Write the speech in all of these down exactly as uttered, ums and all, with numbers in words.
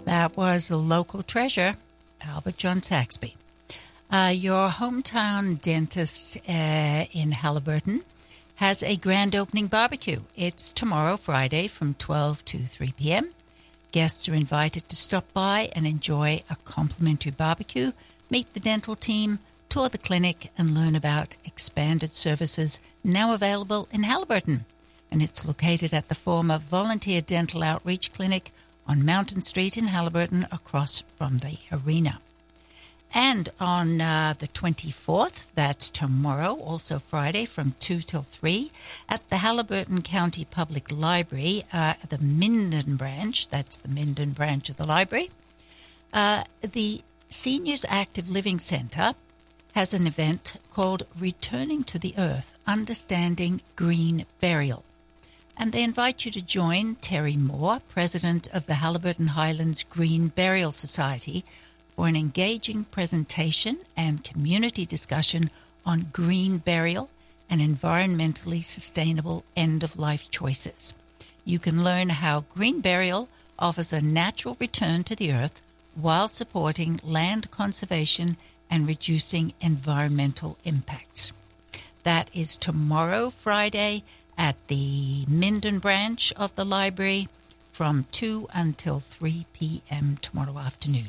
That was the local treasure, Albert John Saxby. Uh, your hometown dentist uh, in Haliburton has a grand opening barbecue. It's tomorrow, Friday, from twelve to three p.m. Guests are invited to stop by and enjoy a complimentary barbecue, meet the dental team, tour the clinic, and learn about expanded services now available in Haliburton. And it's located at the former Volunteer Dental Outreach Clinic on Mountain Street in Haliburton, across from the arena. And on uh, the twenty-fourth, that's tomorrow, also Friday, from two till three, at the Haliburton County Public Library, uh, the Minden branch, that's the Minden branch of the library, uh, the Seniors Active Living Centre has an event called Returning to the Earth, Understanding Green Burial. And they invite you to join Terry Moore, president of the Haliburton Highlands Green Burial Society, for an engaging presentation and community discussion on green burial and environmentally sustainable end-of-life choices. You can learn how green burial offers a natural return to the earth while supporting land conservation and reducing environmental impacts. That is tomorrow, Friday, at the Minden branch of the library from two until three p.m. tomorrow afternoon.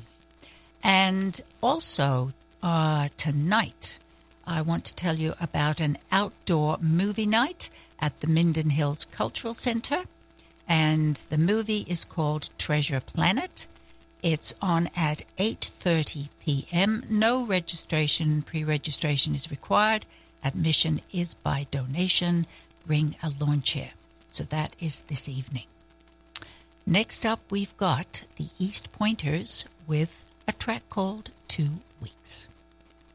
And also uh, tonight, I want to tell you about an outdoor movie night at the Minden Hills Cultural Center. And the movie is called Treasure Planet. It's on at eight thirty p.m. No registration, pre-registration is required. Admission is by donation. Bring a lawn chair. So that is this evening. Next up, we've got the East Pointers with a track called Two Weeks.